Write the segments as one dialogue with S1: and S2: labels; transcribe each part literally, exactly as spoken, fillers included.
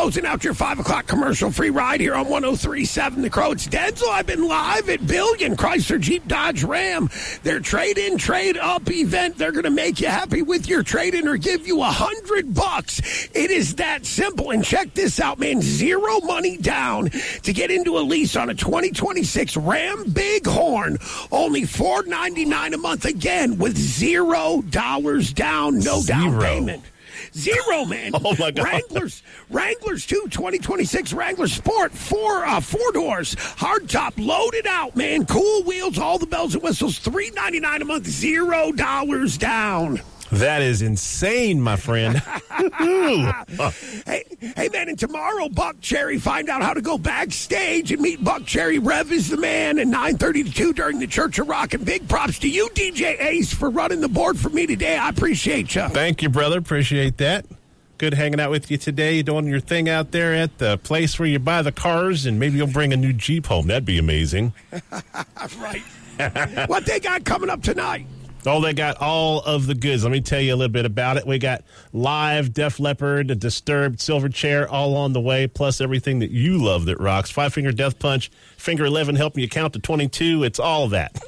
S1: closing out your five o'clock commercial-free ride here on one oh three point seven The Crow. It's Denzel. I've been live at Billion Chrysler Jeep Dodge Ram. Their trade-in, trade-up event. They're going to make you happy with your trade-in or give you a hundred bucks. It is that simple. And check this out, man. Zero money down to get into a lease on a twenty twenty-six Ram Bighorn. Only four ninety-nine a month again with zero dollars down, no
S2: Zero.
S1: down payment. Zero, man.
S2: Oh, my God.
S1: Wranglers, Wranglers, too, twenty twenty-six Wrangler Sport, four uh, four doors, hardtop, loaded out, man. Cool wheels, all the bells and whistles, three ninety-nine a month, zero dollars down.
S2: That is insane, my friend.
S1: hey, hey, man, and tomorrow, Buck Cherry, find out how to go backstage and meet Buck Cherry. Rev is the man at nine thirty to two during the Church of Rock. And big props to you, D J Ace, for running the board for me today. I appreciate you.
S2: Thank you, brother. Appreciate that. Good hanging out with you today, doing your thing out there at the place where you buy the cars, and maybe you'll bring a new Jeep home. That'd be amazing.
S1: Right. What they got coming up tonight?
S2: Oh, they got all of the goods. Let me tell you a little bit about it. We got Live, Def Leppard, Disturbed, Silverchair, all on the way, plus everything that you love that rocks. Five Finger Death Punch, Finger eleven helping you count to twenty-two. It's all that.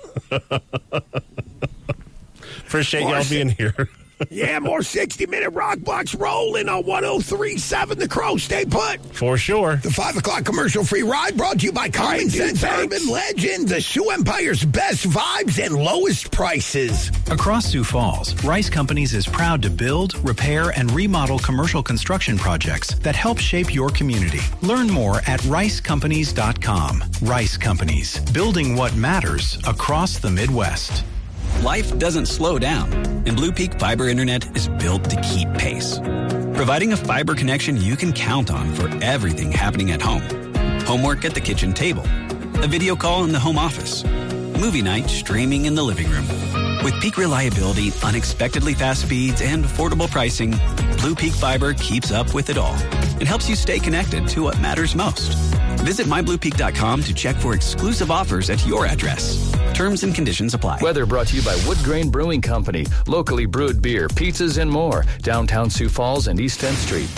S2: Appreciate
S1: More
S2: y'all
S1: si-
S2: being here.
S1: Yeah, more sixty-minute rock blocks rolling on one oh three point seven The Crow. Stay put.
S2: For sure.
S1: The five o'clock commercial-free ride brought to you by Common Sense Urban Legend, the Sioux Empire's best vibes and lowest prices.
S3: Across Sioux Falls, Rice Companies is proud to build, repair, and remodel commercial construction projects that help shape your community. Learn more at rice companies dot com. Rice Companies, building what matters across the Midwest.
S4: Life doesn't slow down, and Blue Peak Fiber Internet is built to keep pace. Providing a fiber connection you can count on for everything happening at home. Homework at the kitchen table, a video call in the home office, movie night streaming in the living room. With peak reliability, unexpectedly fast speeds, and affordable pricing, Blue Peak Fiber keeps up with it all. It helps you stay connected to what matters most. Visit my blue peak dot com to check for exclusive offers at your address. Terms and conditions apply.
S5: Weather brought to you by Wood Grain Brewing Company. Locally brewed beer, pizzas, and more. Downtown Sioux Falls and East tenth Street.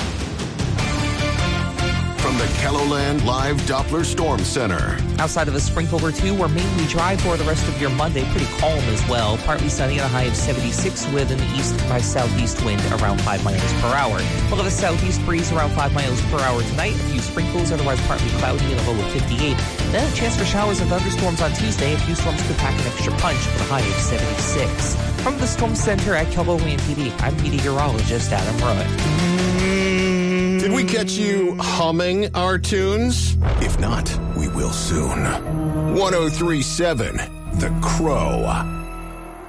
S6: From the Kelloland Live Doppler Storm Center.
S7: Outside of a sprinkle or two, we're mainly dry for the rest of your Monday. Pretty calm as well. Partly sunny at a high of seventy-six with an east by southeast wind around five miles per hour. We'll have a southeast breeze around five miles per hour tonight. A few sprinkles, otherwise partly cloudy and a low of fifty-eight. Then a chance for showers and thunderstorms on Tuesday. A few storms could pack an extra punch with a high of seventy-six. From the Storm Center at Kelloland P D, I'm meteorologist Adam Rudd.
S6: Did we catch you humming our tunes? If not, we will soon. one oh three point seven The Crow.